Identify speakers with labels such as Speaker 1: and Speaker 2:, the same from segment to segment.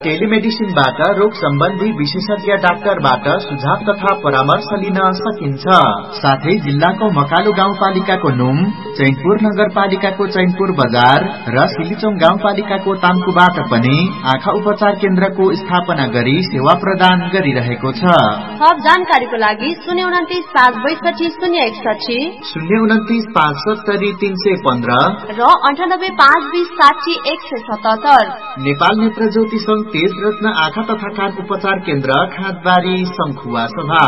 Speaker 1: टेलिमेडिसिनबाट रोग सम्बन्धी विशेषज्ञ डाक्टरबाट सुझाव तथा परामर्श लिन सकिन्छ। साथै जिल्लाको मकालु गाउँपालिकाको नुम, चैनपुर नगरपालिकाको चैनपुर बजार र सिलिचोङ गाउँपालिकाको ताम्कुबाट पनि आँखा उपचार केन्द्रको स्थापना गरी सेवा प्रदान गरिरहेको छ।
Speaker 2: थप जानकारीको लागि 029 562 061
Speaker 1: 029 570 315
Speaker 2: र 98 520 60 177।
Speaker 1: नेपाल नेत्र ज्योति संघ तेज रत्न आँखा तथा कान उपचार केन्द्र खाँदबारी संखुवा सभा।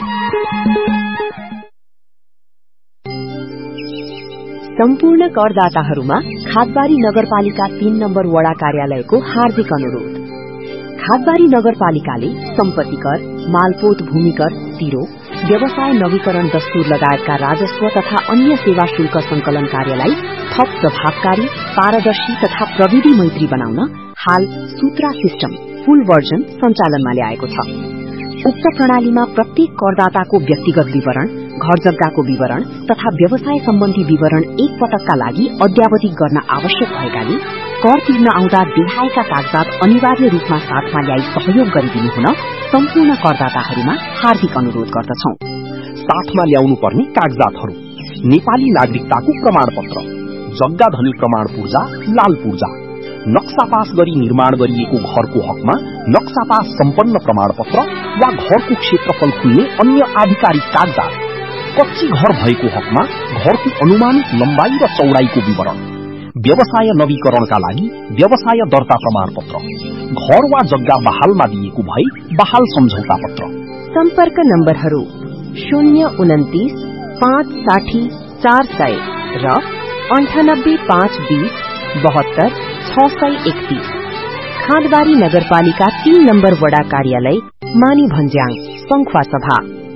Speaker 3: सम्पूर्ण करदाताहरूमा खाँदबारी नगरपालिका 3 नम्बर वडा कार्यालयको हार्दिक अनुरोध। खाँदबारी नगरपालिकाले सम्पत्ति कर, मालपोत भूमि कर, तिरो, व्यवसाय नवीकरण दस्तुर लगायतका राजस्व तथा अन्य सेवा शुल्क संकलन कार्यलाई थप प्रभावकारी, पारदर्शी तथा प्रविधि मैत्री बनाउन हाल सूत्रा सिस्टम फुल भर्जन सञ्चालनमा ल्याएको छ। उक्त प्रणालीमा प्रत्येक करदाताको व्यक्तिगत विवरण, घर जग्गाको विवरण तथा व्यवसाय सम्बन्धी विवरण एक पटकका लागि अद्यावधिक गर्न आवश्यक भएकाले कर तिर्न आउँदा देखाएका कागजात अनिवार्य रूपमा साथमा ल्याई सहयोग गरिदिनु हुन सम्पूर्ण करदाताहरूमा हार्दिक अनुरोध गर्दछौं।
Speaker 4: साथमा ल्याउनु पर्ने कागजातहरू: नेपाली नागरिकताको प्रमाणपत्र, जग्गा धनी प्रमाण पूर्जा, लाल पूर्जा, नक्सा पास गरी निर्माण गरिएको घरको हकमा नक्सा पास सम्पन्न प्रमाणपत्र वा घरको क्षेत्रफल खुल्ने अन्य आधिकारिक कागजात, कच्ची घर भएको हकमा घरको अनुमानित लम्बाई र चौडाईको विवरण, व्यवसाय नवीकरणका लागि व्यवसाय दर्ता प्रमाणपत्र, घर वा जग्गा बहालमा दिएको भए बहाल सम्झौता पत्र।
Speaker 3: सम्पर्क नम्बरहरू 029 560 400 र 98 520 72 631। खाँदबारी नगरपालिका 3 नम्बर वडा कार्यालय, मानी भन्ज्याङ, संखुवा सभा।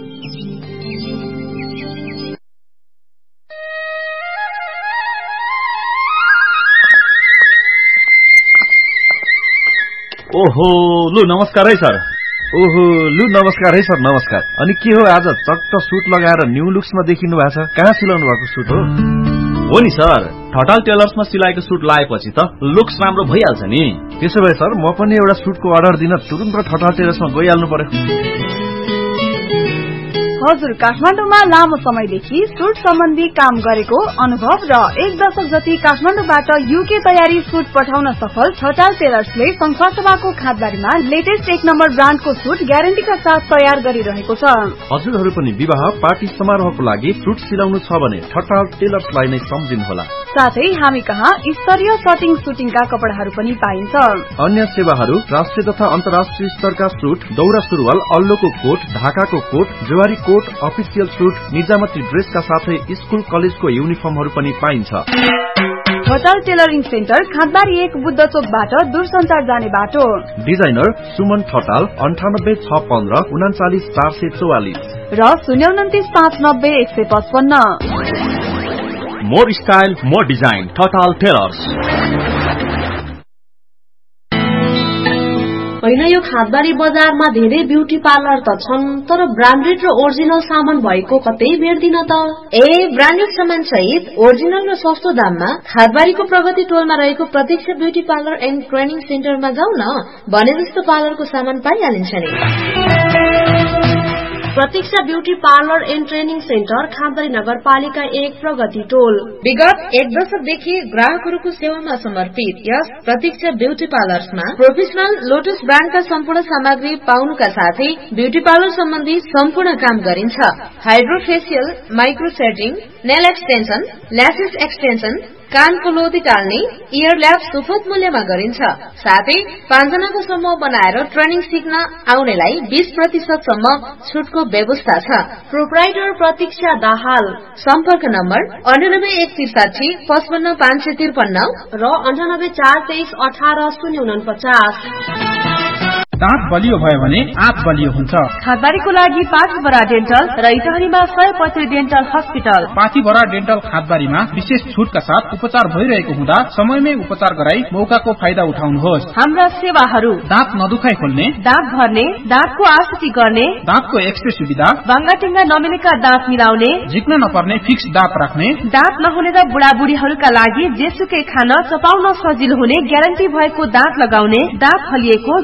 Speaker 5: ओहो लु नमस्कार है सर। ओहो लु नमस्कार है सर, नमस्कार। अनि के हो आज चट्ट सुट लगाएर न्यू लुक्समा देखिनु भएको छ? कहाँ सिलाउनु भएको सुट हो नि सर? ठटाल टेलर्समा सिलाएको सुट लाएपछि त लुक्स राम्रो भइहाल्छ नि। त्यसो भए सर म पनि एउटा सुटको अर्डर दिन तुरुन्त ठटाल टेलर्समा गइहाल्नु पर्यो।
Speaker 6: हजुर, काठमाडौँमा लामो समयदेखि सुट सम्बन्धी काम गरेको अनुभव र 1 दशक जति काठमाडौँबाट युके तयारी सुट पठाउन सफल ठटाल टेलर्सले संखुवासभाको खाँदबारीमा लेटेस्ट 1 नम्बर ब्रान्डको सुट ग्यारेन्टीका साथ तयार गरिरहेको छ।
Speaker 5: हजुरहरू पनि विवाह पार्टी समारोहको लागि सुट सिलाउनु छ भने ठटाल टेलर्सलाई नै सम्झिनुहोला।
Speaker 6: साथै हामी कहाँ स्तरीय कटिङ सुटिङका कपडाहरू पनि पाइन्छ।
Speaker 5: अन्य सेवाहरू राष्ट्रिय तथा अन्तर्राष्ट्रिय स्तरका सुट, दौरा सुरुवाल, अल्लोको कोट, ढाकाको कोट, जवारी कोट, अफिसियल सुट, निजामती ड्रेसका साथै स्कुल कलेजको युनिफर्महरू पनि पाइन्छ।
Speaker 6: ठटाल टेलरिङ सेन्टर, खाँदबारी 1 बुद्ध चोकबाट दूरसञ्चार जाने बाटो।
Speaker 5: डिजाइनर सुमन ठटाल 98 615 39 444
Speaker 6: र 029 590 155।
Speaker 5: More style more design, Thatal tailors.
Speaker 2: होइन, यो खाँदबारी बजारमा धेरै ब्युटी पार्लर त छन्, तर ब्रान्डेड र ओरिजिनल सामान भएको कतै भेट्दिन त। ब्रान्डेड सामान सहित ओरिजिनल र सस्तो दाममा खाँदबारीको प्रगति टोलमा रहेको प्रतीक्षा ब्युटी पार्लर एन्ड ट्रेनिङ सेन्टरमा जाऊ न, भने जस्तो पार्लरको सामान पाइहालिन्छ नि। प्रतीक्षा beauty parlour and training centre, Khandbari नगरपालिका 1 प्रगति टोल। विगत 1 दशकदेखि ग्राहकहरूको सेवामा समर्पित यस प्रतीक्षा ब्युटी पार्लर्समा प्रोफेसनल लोटस ब्रान्डका सम्पूर्ण सामग्री पाउनुका साथै ब्युटी पार्लर सम्बन्धी सम्पूर्ण काम गरिन्छ। Hydrofacial, micro setting, nail extension, lashes extension, कानको लोदी टाल्ने, इयर ल्याब सुपथ मूल्यमा गरिन्छ। साथै 5 जनाको समूह बनाएर ट्रेनिङ सिक्न आउनेलाई 20% सम्म छुटको व्यवस्था छ। प्रोप्राइटर प्रतीक्षा दाहाल। सम्पर्क नम्बर 98 163 55 553 र 98 423 18 049।
Speaker 7: दाँत बलियो भयो भने आँत बलियो हुन्छ।
Speaker 6: खाँदबारीको लागि पाथीभरा डेन्टल र इटहरीमा 100% डेन्टल हस्पिटल।
Speaker 7: पाथीभरा डेन्टल खाँदबारीमा विशेष छुटका साथ उपचार भइरहेको हुँदा समयमै उपचार गराई मौकाको फाइदा उठाउनुहोस्।
Speaker 6: हाम्रा सेवाहरू: दाँत नदुखाइ खोल्ने, दाँत भर्ने, दाँतको आकृति गर्ने, दाँतको एक्सरे सुविधा, बाङ्गाटिङ्गा नमिलेका दाँत मिलाउने, झिक्न नपर्ने फिक्स दाँत राख्ने, दाँत नहुने र बुढाबुढीहरूका लागि जेसुकै खान चपाउन सजिलो हुने ग्यारेन्टी भएको दाँत लगाउने, दाँत हलिएको